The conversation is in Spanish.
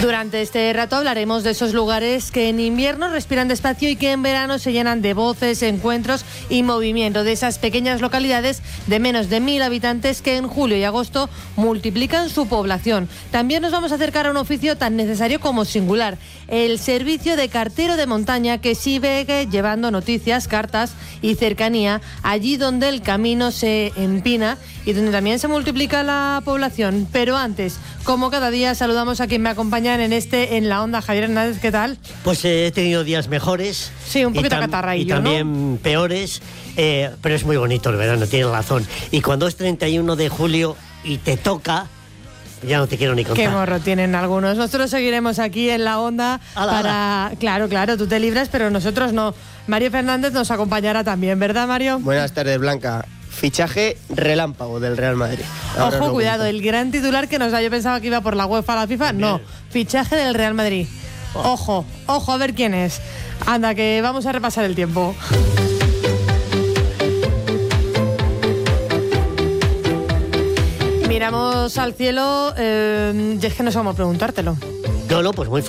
Durante este rato hablaremos de esos lugares que en invierno respiran despacio y que en verano se llenan de voces, encuentros y movimiento, de esas pequeñas localidades de menos de 1.000 habitantes que en julio y agosto multiplican su población. También nos vamos a acercar a un oficio tan necesario como singular, el servicio de cartero de montaña, que sigue llevando noticias, cartas y cercanía allí donde el camino se empina y donde también se multiplica la población. Pero antes, como cada día, saludamos a quien me acompaña en la onda. Javier Hernández, ¿qué tal? Pues he tenido días mejores. Sí, un poquito catarraillo, y también, ¿no?, peores, pero es muy bonito el verano, tienes razón. Y cuando es 31 de julio y te toca, ya no te quiero ni contar. Qué morro tienen algunos. Nosotros seguiremos aquí en la onda para... Claro, tú te libras, pero nosotros no. Mario Fernández nos acompañará también, ¿verdad, Mario? Buenas tardes, Blanca. Fichaje relámpago del Real Madrid. Ojo, cuidado, el gran titular que nos da. Yo pensaba que iba por la UEFA a la FIFA. No, fichaje del Real Madrid. Ojo, a ver quién es. Anda, que vamos a repasar el tiempo. Miramos al cielo, y es que no sé cómo preguntártelo. No, pues muy